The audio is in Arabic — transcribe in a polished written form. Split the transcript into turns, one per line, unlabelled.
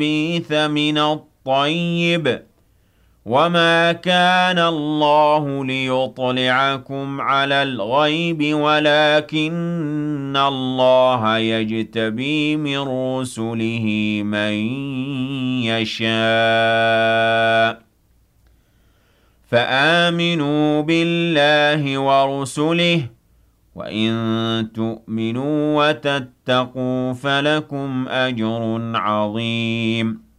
الخبيث من الطيب وما كان الله ليطلعكم على الغيب ولكن الله يجتبي من رسله من يشاء فآمنوا بالله ورسله وإن تؤمنوا وتتقوا فلكم أجر عظيم